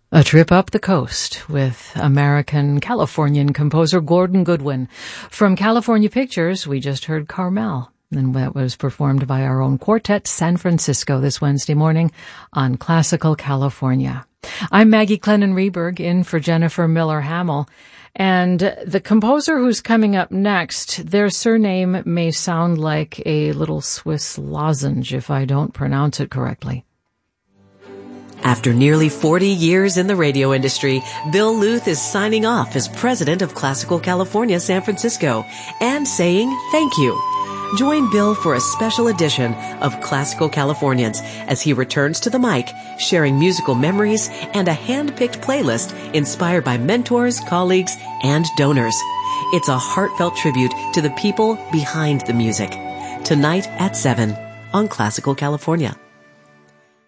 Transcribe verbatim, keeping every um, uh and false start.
A trip up the coast with American-Californian composer Gordon Goodwin. From California Pictures, we just heard Carmel, and that was performed by our own quartet, San Francisco, this Wednesday morning on Classical California. I'm Maggie Clennon-Reberg, in for Jennifer Miller-Hamill. And the composer who's coming up next, their surname may sound like a little Swiss lozenge if I don't pronounce it correctly. After nearly forty years in the radio industry, Bill Luth is signing off as president of Classical California San Francisco and saying thank you. Join Bill for a special edition of Classical Californians as he returns to the mic, sharing musical memories and a hand-picked playlist inspired by mentors, colleagues, and donors. It's a heartfelt tribute to the people behind the music. Tonight at seven on Classical California.